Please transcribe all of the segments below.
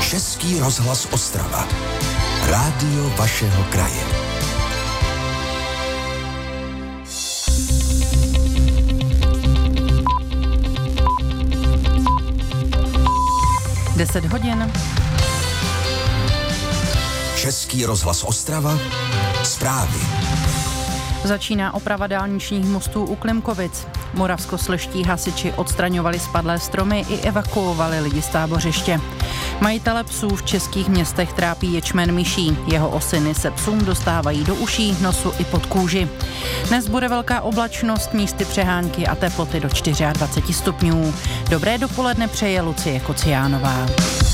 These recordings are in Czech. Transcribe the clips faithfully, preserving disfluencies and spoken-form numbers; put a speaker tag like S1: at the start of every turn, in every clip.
S1: Český rozhlas Ostrava. Rádio vašeho kraje.
S2: deset hodin.
S1: Český rozhlas Ostrava. Zprávy.
S2: Začíná oprava dálničních mostů u Klimkovic. Moravskoslezští hasiči odstraňovali spadlé stromy i evakuovali lidi z tábořiště. Majitele psů v českých městech trápí ječmen myší. Jeho osiny se psům dostávají do uší, nosu i pod kůži. Dnes bude velká oblačnost, místy přehánky a teploty do dvacet čtyři stupňů. Dobré dopoledne přeje Lucie Kociánová.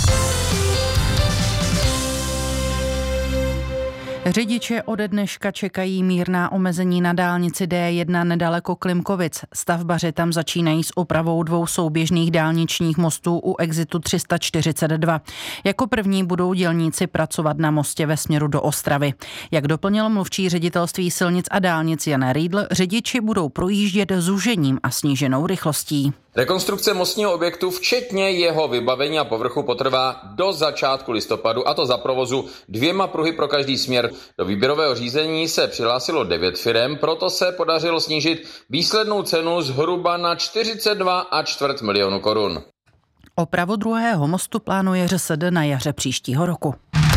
S2: Řidiče ode dneška čekají mírná omezení na dálnici D jedna nedaleko Klimkovic. Stavbaři tam začínají s opravou dvou souběžných dálničních mostů u exitu tři sta čtyřicet dva. Jako první budou dělníci pracovat na mostě ve směru do Ostravy. Jak doplnil mluvčí ředitelství silnic a dálnic Jan Riedl, řidiči budou projíždět zúžením a sníženou rychlostí.
S3: Rekonstrukce mostního objektu, včetně jeho vybavení a povrchu, potrvá do začátku listopadu, a to za provozu dvěma pruhy pro každý směr. Do výběrového řízení se přihlásilo devět firem, proto se podařilo snížit výslednou cenu zhruba na čtyřicet dva a čtvrt milionu korun.
S2: Opravu druhého mostu plánuje ŘSD na jaře příštího roku.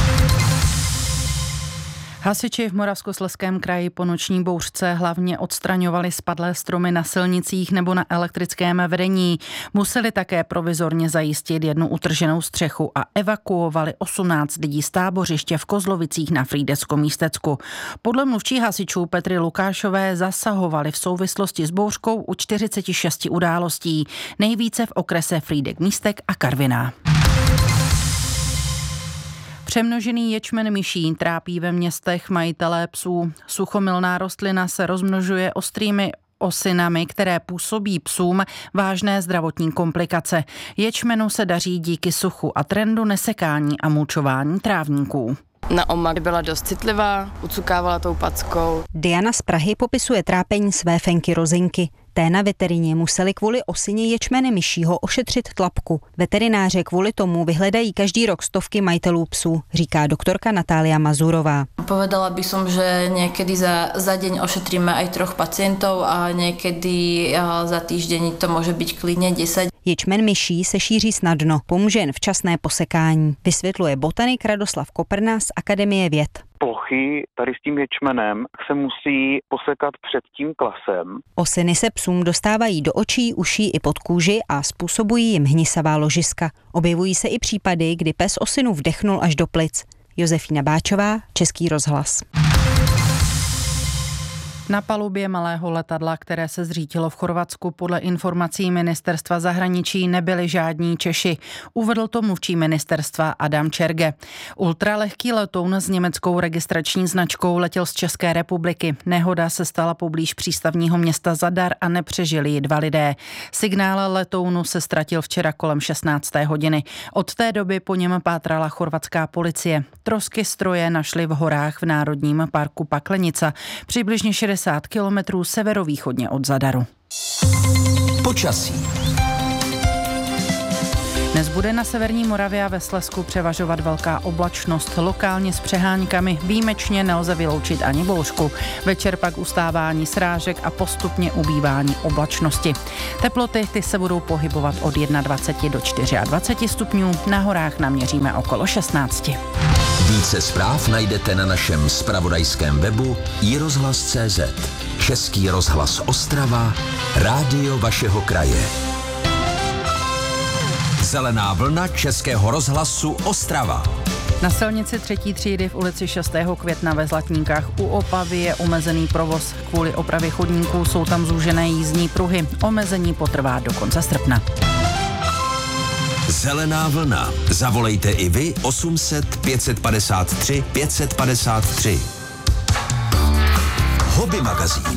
S2: Hasiči v Moravskoslezském kraji po noční bouřce hlavně odstraňovali spadlé stromy na silnicích nebo na elektrickém vedení. Museli také provizorně zajistit jednu utrženou střechu a evakuovali osmnáct lidí z tábořiště v Kozlovicích na Frýdecko-Místecku. Podle mluvčí hasičů Petry Lukášové zasahovali v souvislosti s bouřkou u čtyřicet šest událostí, nejvíce v okrese Frýdek-Místek a Karviná. Přemnožený ječmen myší trápí ve městech majitelé psů. Suchomilná rostlina se rozmnožuje ostrými osinami, které působí psům vážné zdravotní komplikace. Ječmenu se daří díky suchu a trendu nesekání a mulčování trávníků.
S4: Na omak byla dost citlivá, ucukávala tou packou.
S5: Diana z Prahy popisuje trápení své Fenky Rozinky. Té na veterině museli kvůli osině ječmene myšího ošetřit tlapku. Veterináře kvůli tomu vyhledají každý rok stovky majitelů psů, říká doktorka Natália Mazurová.
S6: Povedala by som, že niekedy za, za deň ošetríme aj troch pacientov a niekedy za týždeň to môže byť klidne desať.
S5: Ječmen myší se šíří snadno, pomůže jen včasné posekání, vysvětluje botanik Radoslav Koprna z Akademie věd.
S7: Plochy tady s tím ječmenem se musí posekat před tím klasem.
S5: Osiny se psům dostávají do očí, uší i pod kůži a způsobují jim hnisavá ložiska. Objevují se i případy, kdy pes osinu vdechnul až do plic. Josefína Báčová, Český rozhlas.
S2: Na palubě malého letadla, které se zřítilo v Chorvatsku, podle informací ministerstva zahraničí nebyli žádní Češi. Uvedl to mluvčí ministerstva Adam Čerge. Ultralehký letoun s německou registrační značkou letěl z České republiky. Nehoda se stala poblíž přístavního města Zadar a nepřežili ji dva lidé. Signál letounu se ztratil včera kolem šestnácté hodiny. Od té doby po něm pátrala chorvatská policie. Trosky stroje našli v horách v Národním parku Paklenica, přibližně šedesát kilometrů severovýchodně od Zadaru.
S1: Počasí.
S2: Dnes bude na severní Moravě a ve Slezsku převažovat velká oblačnost, lokálně s přeháňkami, výjimečně nelze vyloučit ani bouřku. Večer pak ustávání srážek a postupně ubývání oblačnosti. Teploty ty se budou pohybovat od dvacet jedna do dvacet čtyři stupňů, na horách naměříme okolo šestnáct.
S1: Více zpráv najdete na našem zpravodajském webu i rozhlas tečka cé zet. Český rozhlas Ostrava, rádio vašeho kraje. Zelená vlna Českého rozhlasu Ostrava.
S2: Na silnici třetí třídy v ulici šestého května ve Zlatníkách u Opavy je omezený provoz. Kvůli opravě chodníků jsou tam zúžené jízdní pruhy. Omezení potrvá do konce srpna.
S1: Zelená vlna. Zavolejte i vy osm set pět padesát tři pět padesát tři. Hobby magazín.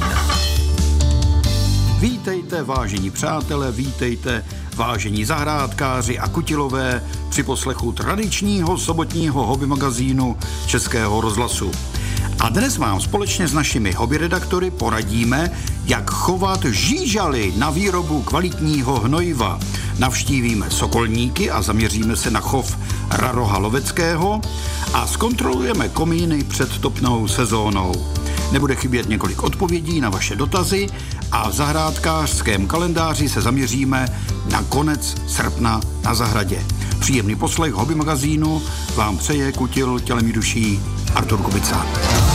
S8: Vítejte, vážení přátelé, vítejte, vážení zahrádkáři a kutilové při poslechu tradičního sobotního hobby magazínu Českého rozhlasu. A dnes vám společně s našimi hobby redaktory poradíme, jak chovat žížaly na výrobu kvalitního hnojiva. navštívíme sokolníky a zaměříme se na chov raroha loveckého a zkontrolujeme komíny před topnou sezónou. Nebude chybět několik odpovědí na vaše dotazy a v zahrádkářském kalendáři se zaměříme na konec srpna na zahradě. Příjemný poslech Hobby magazínu vám přeje kutil tělem i duší Artur Kubica.